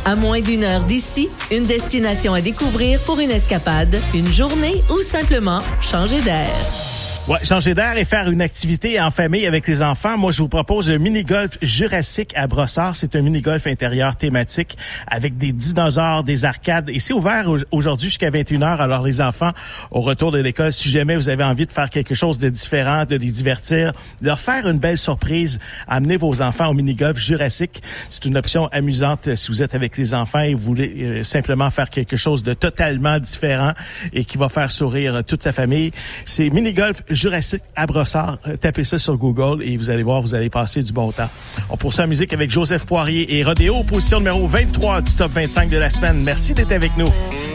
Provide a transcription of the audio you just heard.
À moins d'1 heure d'ici, une destination à découvrir pour une escapade, une journée ou simplement changer d'air. Ouais, changer d'air et faire une activité en famille avec les enfants. Moi, je vous propose un mini-golf Jurassique à Brossard. C'est un mini-golf intérieur thématique avec des dinosaures, des arcades. Et c'est ouvert aujourd'hui jusqu'à 21h. Alors, les enfants, au retour de l'école, si jamais vous avez envie de faire quelque chose de différent, de les divertir, de leur faire une belle surprise, amenez vos enfants au mini-golf Jurassique. C'est une option amusante si vous êtes avec les enfants et vous voulez simplement faire quelque chose de totalement différent et qui va faire sourire toute la famille. C'est mini-golf Jurassique à Brossard. Tapez ça sur Google et vous allez voir, vous allez passer du bon temps. On poursuit la musique avec Joseph Poirier et Rodéo, position numéro 23 du top 25 de la semaine. Merci d'être avec nous.